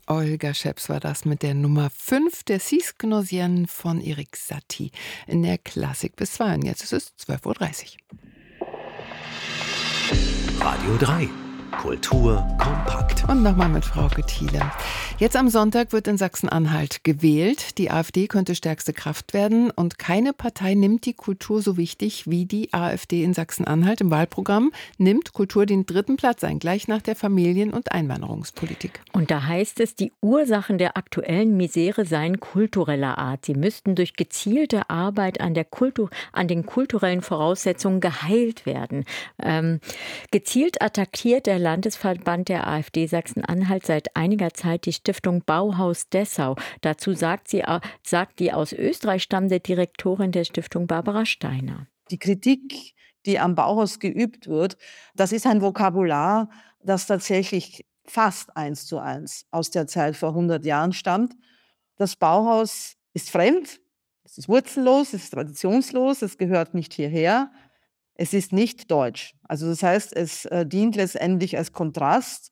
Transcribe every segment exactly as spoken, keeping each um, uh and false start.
Olga Scheps war das mit der Nummer fünf der Six Gnossienne von Erik Satie in der Klassik bis zwei. Und jetzt ist es zwölf Uhr dreißig. Radio drei. Kultur kompakt. Und nochmal mit Frauke Thiele. Jetzt am Sonntag wird in Sachsen-Anhalt gewählt. Die AfD könnte stärkste Kraft werden. Und keine Partei nimmt die Kultur so wichtig wie die AfD in Sachsen-Anhalt. Im Wahlprogramm nimmt Kultur den dritten Platz ein, gleich nach der Familien- und Einwanderungspolitik. Und da heißt es, die Ursachen der aktuellen Misere seien kultureller Art. Sie müssten durch gezielte Arbeit an, der Kultur, an den kulturellen Voraussetzungen geheilt werden. Ähm, gezielt attackiert der Landesverband der AfD Sachsen-Anhalt seit einiger Zeit die Stiftung Bauhaus Dessau. Dazu sagt, sie, sagt die aus Österreich stammende Direktorin der Stiftung Barbara Steiner. Die Kritik, die am Bauhaus geübt wird, das ist ein Vokabular, das tatsächlich fast eins zu eins aus der Zeit vor hundert Jahren stammt. Das Bauhaus ist fremd, es ist wurzellos, es ist traditionslos, es gehört nicht hierher. Es ist nicht deutsch. Also das heißt, es äh, dient letztendlich als Kontrast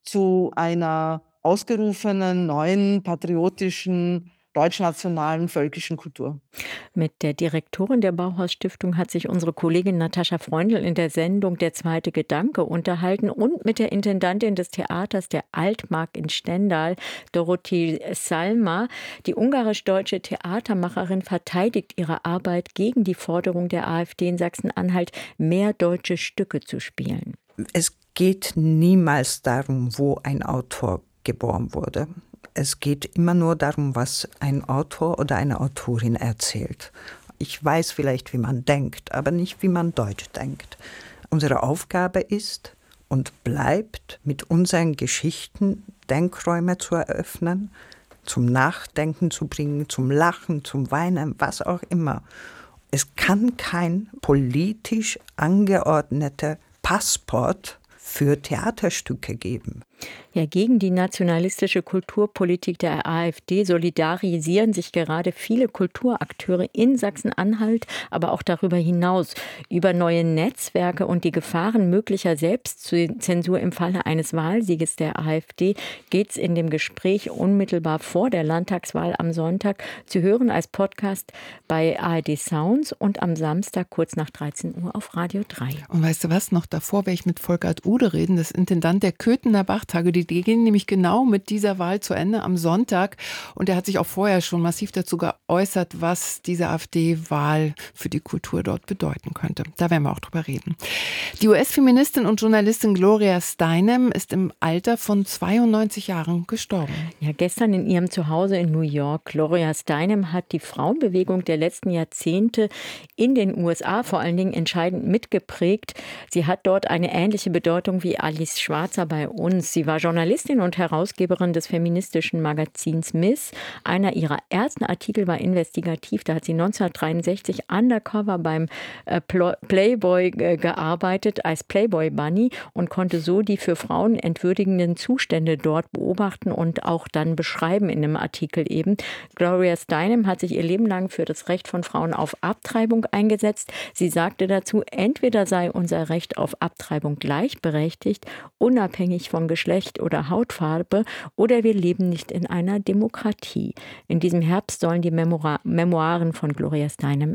zu einer ausgerufenen, neuen, patriotischen, deutschnationalen, völkischen Kultur. Mit der Direktorin der Bauhaus-Stiftung hat sich unsere Kollegin Natascha Freundl in der Sendung Der zweite Gedanke unterhalten und mit der Intendantin des Theaters der Altmark in Stendal, Dorothee Salma. Die ungarisch-deutsche Theatermacherin verteidigt ihre Arbeit gegen die Forderung der AfD in Sachsen-Anhalt, mehr deutsche Stücke zu spielen. Es geht niemals darum, wo ein Autor geboren wurde. Es geht immer nur darum, was ein Autor oder eine Autorin erzählt. Ich weiß vielleicht, wie man denkt, aber nicht, wie man Deutsch denkt. Unsere Aufgabe ist und bleibt, mit unseren Geschichten Denkräume zu eröffnen, zum Nachdenken zu bringen, zum Lachen, zum Weinen, was auch immer. Es kann kein politisch angeordneter Passport für Theaterstücke geben. Ja, gegen die nationalistische Kulturpolitik der AfD solidarisieren sich gerade viele Kulturakteure in Sachsen-Anhalt, aber auch darüber hinaus. Über neue Netzwerke und die Gefahren möglicher Selbstzensur im Falle eines Wahlsieges der AfD geht es in dem Gespräch unmittelbar vor der Landtagswahl am Sonntag zu hören als Podcast bei A R D Sounds und am Samstag kurz nach dreizehn Uhr auf Radio drei. Und weißt du was, noch davor werde ich mit Volkert Ude reden, das Intendant der Köthener Bachtage. Die gehen nämlich genau mit dieser Wahl zu Ende am Sonntag. Und er hat sich auch vorher schon massiv dazu geäußert, was diese AfD-Wahl für die Kultur dort bedeuten könnte. Da werden wir auch drüber reden. Die U S-Feministin und Journalistin Gloria Steinem ist im Alter von zweiundneunzig Jahren gestorben. Ja, gestern in ihrem Zuhause in New York. Gloria Steinem hat die Frauenbewegung der letzten Jahrzehnte in den U S A vor allen Dingen entscheidend mitgeprägt. Sie hat dort eine ähnliche Bedeutung wie Alice Schwarzer bei uns. Sie war Journalistin und Herausgeberin des feministischen Magazins Miss. Einer ihrer ersten Artikel war investigativ. Da hat sie neunzehnhundertdreiundsechzig undercover beim äh, Playboy äh, gearbeitet als Playboy Bunny und konnte so die für Frauen entwürdigenden Zustände dort beobachten und auch dann beschreiben in einem Artikel eben. Gloria Steinem hat sich ihr Leben lang für das Recht von Frauen auf Abtreibung eingesetzt. Sie sagte dazu, entweder sei unser Recht auf Abtreibung gleichberechtigt, unabhängig von Geschlecht oder Hautfarbe, oder wir leben nicht in einer Demokratie. In diesem Herbst sollen die Memora- Memoiren von Gloria Steinem